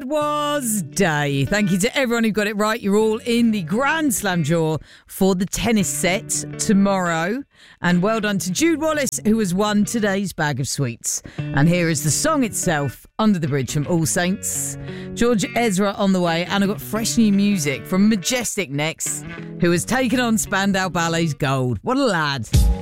That was Day. Thank you to everyone who got it right. You're all in the Grand Slam draw for the tennis set tomorrow. And well done to Jude Wallace, who has won today's bag of sweets. And here is the song itself, Under the Bridge from All Saints. George Ezra on the way. And I've got fresh new music from Majestic next, who has taken on Spandau Ballet's Gold. What a lad.